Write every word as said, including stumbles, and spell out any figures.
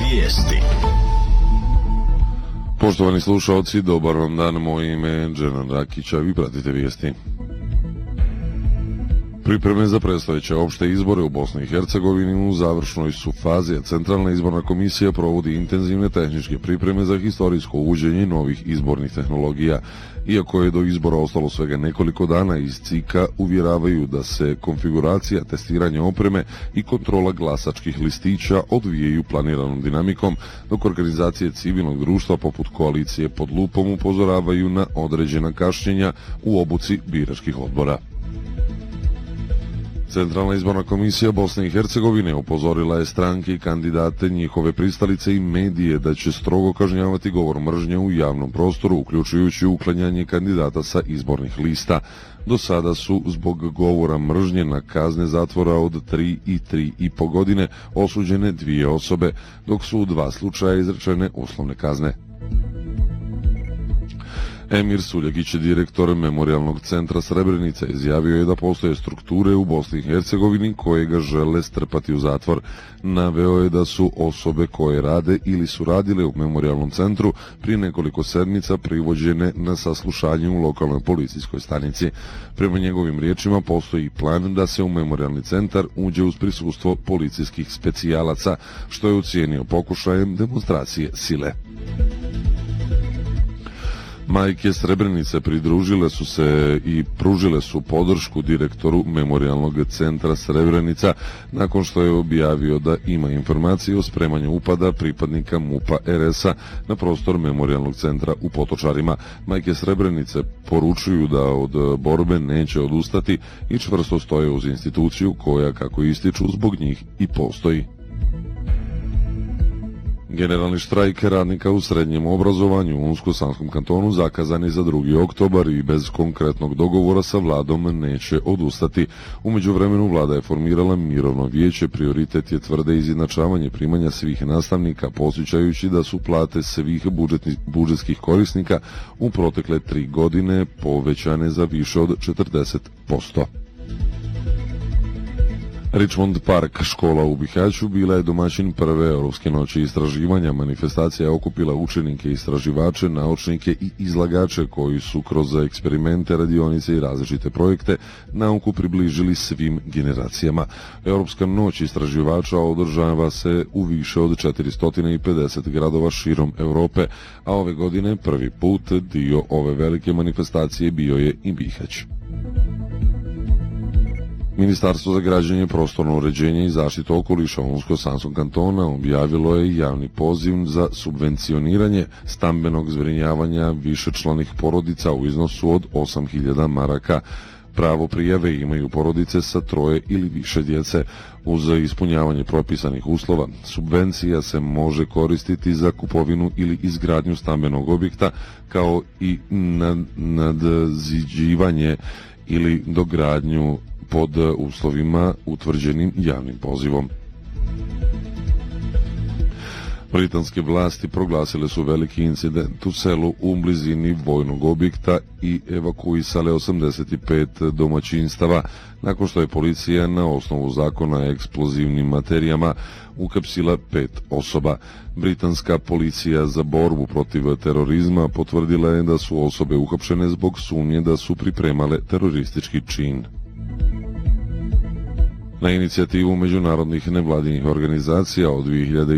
Vijesti. Poštovani slušalci, dobar vam dan, moje ime je Dženan Rakić, a vi pratite vijesti. Pripreme za predstojeće opšte izbore u Bosni i Hercegovini u završnoj su fazi, a Centralna izborna komisija provodi intenzivne tehničke pripreme za historijsko uvođenje novih izbornih tehnologija. Iako je do izbora ostalo svega nekoliko dana, iz C I K-a uvjeravaju da se konfiguracija, testiranje opreme i kontrola glasačkih listića odvijaju planiranom dinamikom, dok organizacije civilnog društva poput koalicije Pod lupom upozoravaju na određena kašnjenja u obuci biračkih odbora. Centralna izborna komisija Bosne i Hercegovine upozorila je stranke i kandidate, njihove pristalice i medije da će strogo kažnjavati govor mržnje u javnom prostoru, uključujući uklanjanje kandidata sa izbornih lista. Do sada su zbog govora mržnje na kazne zatvora od tri i tri i po godine osuđene dvije osobe, dok su u dva slučaja izrečene uslovne kazne. Emir Suljagić, direktor Memorijalnog centra Srebrenica, izjavio je da postoje strukture u Bosni i Hercegovini koje ga žele strpati u zatvor. Naveo je da su osobe koje rade ili su radile u Memorijalnom centru prije nekoliko sedmica privođene na saslušanje u lokalnoj policijskoj stanici. Prema njegovim riječima postoji plan da se u Memorijalni centar uđe uz prisustvo policijskih specijalaca, što je ocijenio pokušajem demonstracije sile. Majke Srebrenice pridružile su se i pružile su podršku direktoru Memorijalnog centra Srebrenica nakon što je objavio da ima informacije o spremanju upada pripadnika MUP-a R S-a na prostor Memorijalnog centra u Potočarima. Majke Srebrenice poručuju da od borbe neće odustati i čvrsto stoje uz instituciju koja, kako ističu, zbog njih i postoji. Generalni štrajk radnika u srednjem obrazovanju u Unsko-Sanskom kantonu zakazan je za drugi oktobar i bez konkretnog dogovora sa vladom neće odustati. U međuvremenu vlada je formirala mirovno vijeće, prioritet je tvrde izjednačavanje primanja svih nastavnika, podsjećajući da su plate svih budžetni, budžetskih korisnika u protekle tri godine povećane za više od četrdeset posto. Richmond Park, škola u Bihaću, bila je domaćin prve europske noći istraživanja. Manifestacija je okupila učenike, istraživače, naučnike i izlagače koji su kroz eksperimente, radionice i različite projekte nauku približili svim generacijama. Europska noć istraživača održava se u više od četiristo pedeset gradova širom Europe, a ove godine prvi put dio ove velike manifestacije bio je i Bihać. Ministarstvo za građenje, prostorno uređenje i zaštitu okoliša Unsko-Sanskog kantona objavilo je javni poziv za subvencioniranje stambenog zbrinjavanja višečlanih porodica u iznosu od osam hiljada maraka. Pravo prijave imaju porodice sa troje ili više djece. Uz ispunjavanje propisanih uslova, subvencija se može koristiti za kupovinu ili izgradnju stambenog objekta, kao i nad, nadziđivanje ili dogradnju pod uslovima utvrđenim javnim pozivom. Britanske vlasti proglasile su veliki incident u selu u blizini vojnog objekta i evakuisale osamdeset pet domaćinstava nakon što je policija na osnovu zakona o eksplozivnim materijama uhapsila pet osoba. Britanska policija za borbu protiv terorizma potvrdila je da su osobe uhapšene zbog sumnje da su pripremale teroristički čin. Na inicijativu međunarodnih nevladinih organizacija od dvije hiljade